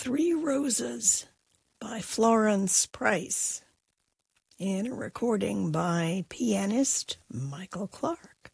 Three Roses by Florence Price, in a recording by pianist Michael Clark.